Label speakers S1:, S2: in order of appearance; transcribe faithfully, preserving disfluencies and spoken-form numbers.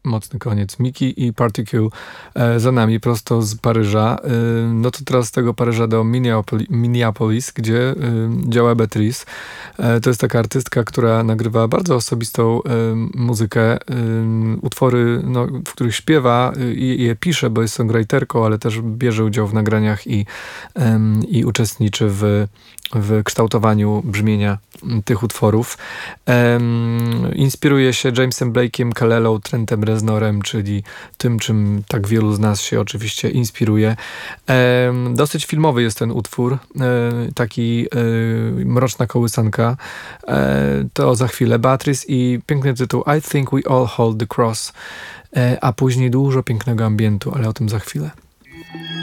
S1: Mocny koniec. Miki i Particule e, za nami, prosto z Paryża. E, no to teraz z tego Paryża do Minneapolis, Minneapolis gdzie e, działa Beatrice. E, to jest taka artystka, która nagrywa bardzo osobistą e, muzykę. E, utwory, no, w których śpiewa i je pisze, bo jest songwriterką, ale też bierze udział w nagraniach i, e, i uczestniczy w w kształtowaniu brzmienia tych utworów. Um, inspiruje się Jamesem Blake'iem, Kalelą, Trentem Reznorem, czyli tym, czym tak wielu z nas się oczywiście inspiruje. Um, dosyć filmowy jest ten utwór, um, taki um, mroczna kołysanka. Um, to za chwilę Beatrice i piękny tytuł I Think We All Hold the Cross, um, a później dużo pięknego ambientu, ale o tym za chwilę.